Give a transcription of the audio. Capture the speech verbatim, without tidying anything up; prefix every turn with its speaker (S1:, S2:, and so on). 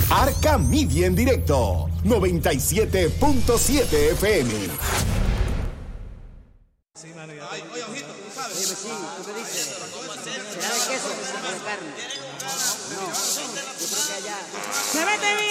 S1: Arca Media en directo, noventa y siete punto siete F M.
S2: Sí, mano, ya. Ay, oye, ojito, tú sabes. Oye, sí, ¿tú qué dices? ¿Será de queso o de carne? No, yo creo que allá. ¡Se mete bien!